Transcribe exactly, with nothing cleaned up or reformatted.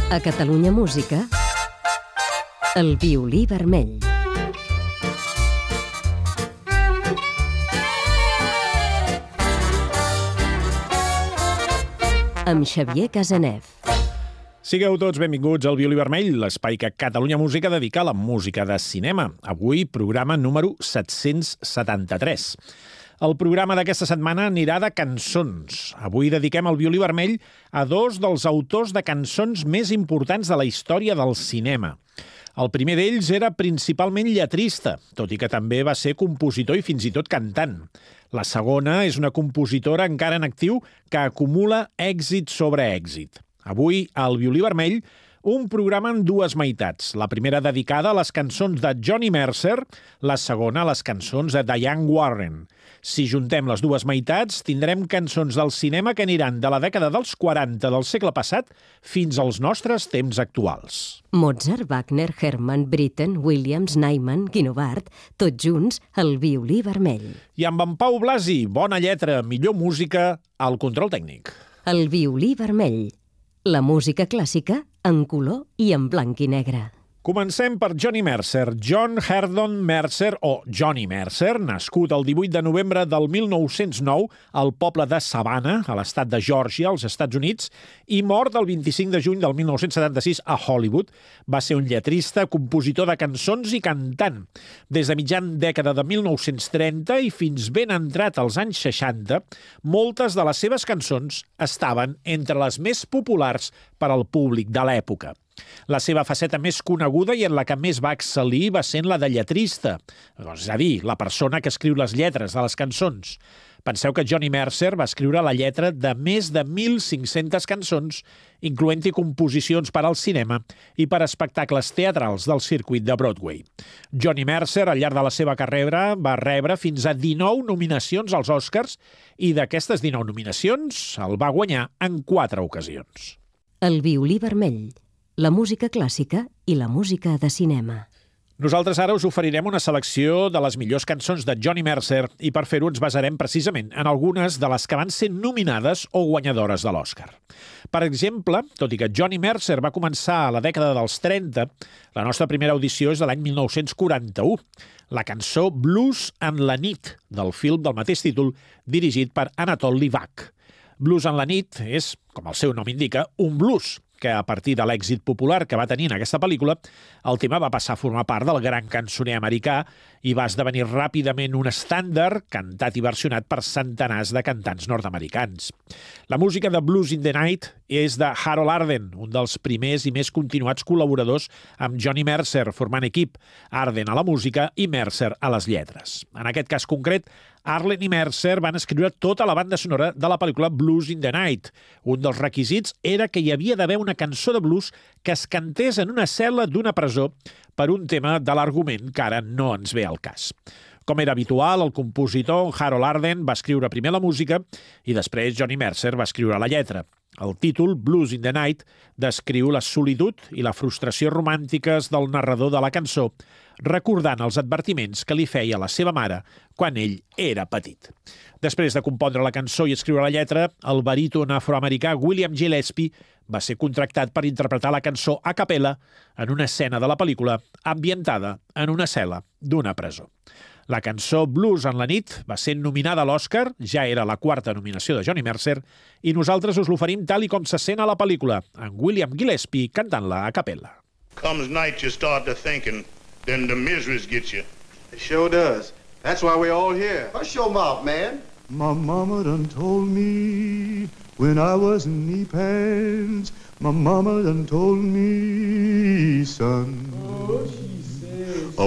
A Catalunya Música, el violí vermell. Amb Xavier Casanev. Sigueu tots benvinguts al Violí Vermell, l'espai que Catalunya Música dedica a la música de cinema. Avui, programa número set-cents setanta-tres. El programa d'aquesta setmana anirà de cançons. Avui dediquem el Violí Vermell a dos dels autors de cançons més importants de la història del cinema. El primer d'ells era principalment lletrista, tot i que també va ser compositor i fins i tot cantant. La segona és una compositora encara en actiu que acumula èxit sobre èxit. Avui, al Violí Vermell, un programa en dues meitats. La primera dedicada a les cançons de Johnny Mercer, la segona a les cançons de Diane Warren. Si juntem les dues meitats, tindrem cançons del cinema que aniran de la dècada dels quaranta del segle passat fins als nostres temps actuals. Mozart, Wagner, Hermann, Britten, Williams, Nyman, Guinovart, tots junts al Violí Vermell. I amb en Pau Blasi, bona lletra, millor música, al control tècnic. El Violí Vermell. La música clàssica en color i en blanc i negre. Comencem per Johnny Mercer. John Herdon Mercer, o Johnny Mercer, nascut el divuit de novembre del mil nou-cents nou al poble de Savannah, a l'estat de Geòrgia, als Estats Units, i mort el vint-i-cinc de juny del mil nou-cents setanta-sis a Hollywood. Va ser un lletrista, compositor de cançons i cantant. Des de mitjan dècada de mil nou-cents trenta i fins ben entrat als anys seixanta, moltes de les seves cançons estaven entre les més populars per al públic de l'època. La seva faceta més coneguda i en la que més va excel·lir va ser la de lletrista, és a dir, la persona que escriu les lletres de les cançons. Penseu que Johnny Mercer va escriure la lletra de més de mil cinc-centes cançons, incloent-hi composicions per al cinema i per a espectacles teatrals del circuit de Broadway. Johnny Mercer, al llarg de la seva carrera, va rebre fins a dinou nominacions als Oscars i d'aquestes dinou nominacions el va guanyar en quatre ocasions. El Violí Vermell. La música clàssica i la música de cinema. Nosaltres ara us oferirem una selecció de les millors cançons de Johnny Mercer i per fer-ho ens basarem precisament en algunes de les que van ser nominades o guanyadores de l'Oscar. Per exemple, tot i que Johnny Mercer va començar a la dècada dels trenta, la nostra primera audició és de l'any mil nou-cents quaranta-u, la cançó Blues en la nit, del film del mateix títol, dirigit per Anatol Litvak. Blues en la nit és, com el seu nom indica, un blues, que a partir de l'èxit popular que va tenir en aquesta pel·lícula, el tema va passar a formar part del gran cançoner americà i va esdevenir ràpidament un estàndard cantat i versionat per centenars de cantants nord-americans. La música de Blues in the Night és de Harold Arden, un dels primers i més continuats col·laboradors amb Johnny Mercer, formant equip, Arden a la música i Mercer a les lletres. En aquest cas concret, Arlen i Mercer van escriure tota la banda sonora de la pel·lícula Blues in the Night. Un dels requisits era que hi havia d'haver una cançó de blues que es cantés en una cel·la d'una presó per un tema de l'argument que ara no ens ve al cas. Com era habitual, el compositor Harold Arden va escriure primer la música i després Johnny Mercer va escriure la lletra. El títol, Blues in the Night, descriu la solitud i la frustració romàntiques del narrador de la cançó, recordant els advertiments que li feia la seva mare quan ell era petit. Després de compondre la cançó i escriure la lletra, el baríton afroamericà William Gillespie va ser contractat per interpretar la cançó a capella en una escena de la pel·lícula ambientada en una cel·la d'una presó. La cançó Blues en la nit va ser nominada a l'Oscar, ja era la quarta nominació de Johnny Mercer, i nosaltres us l'oferim tal i com se sent a la pel·lícula, amb William Gillespie cantant-la a capella. Comes night you start to thinking, then the miseries get you. It sure does. That's why we're all here. Hush your mouth, man. My mama done told me when I was in knee pants. My mama done told me, son,